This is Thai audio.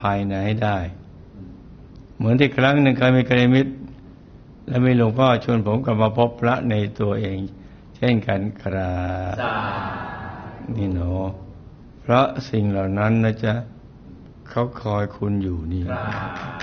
ภายในให้ได้เหมือนที่ครั้งหนึ่งเคยมีกัลยาณมิตรและมีหลวงพ่อชวนผมกลับมาพบพระในตัวเองเช่นกันครับนี่หนูเพราะสิ่งเหล่านั้นนะจ๊ะเขาคอยคุณอยู่นี่